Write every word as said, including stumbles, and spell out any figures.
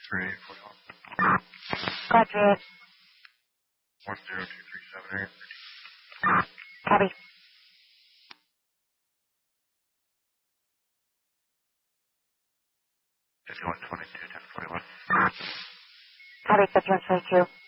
three eight four one. Roger. One zero two three seven eight. Copy. fifty-one twenty-two ten forty-one. Copy, fifty-one twenty-two.